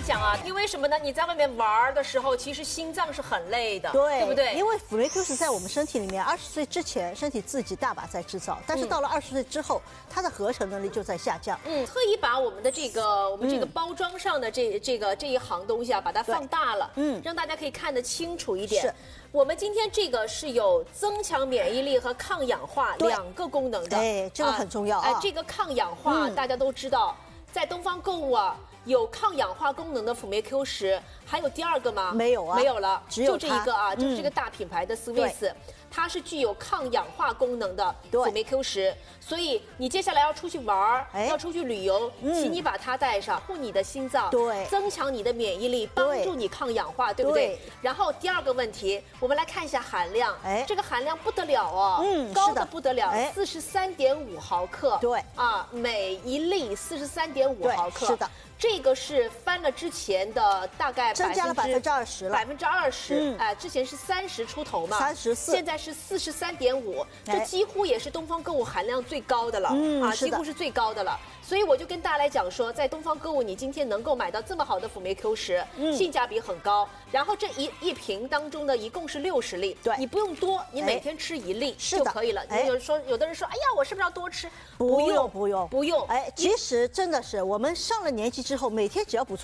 讲啊，因为什么呢？你在外面玩的时候，其实心脏是很累的，对不对？ 因为辅酶 Q 是在我们身体里面20岁之前，身体自己大把在制造，但是到了20岁之后，它的合成能力就在下降。 特意把我们的这个包装上的这一行东西啊，把它放大了，让大家可以看得清楚一点。是，我们今天这个是有增强免疫力和抗氧化2个功能的， 哎，这个很重要啊。 这个抗氧化大家都知道，在东方购物啊。有抗氧化功能的辅酶 Q10，还有第2个吗？ 没有啊， 没有了， 只有这一个啊，就是这个大品牌的 Swiss，它是具有抗氧化功能的辅酶 Q10，所以你接下来要出去玩要出去旅游，请你把它带上，护你的心脏，增强你的免疫力，帮助你抗氧化，对不对？然后第2个问题，我们来看一下含量，这个含量不得了哦，高的不得了，43.5毫克，每一粒43.5毫克， 是的。 这个是翻了之前的大概增加了20%了 ，20%，之前是30出头嘛 ，34， 现在是43.5，这几乎也是东方购物含量最高的了，几乎是最高的了。所以我就跟大家来讲说，在东方购物，你今天能够买到这么好的辅酶 Q10，性价比很高。然后这一瓶当中呢，一共是60粒，你不用多，你每天吃1粒就可以了。有的人说，哎呀，我是不是要多吃？不用。 其实真的是我们上了年纪之后，每天只要补充。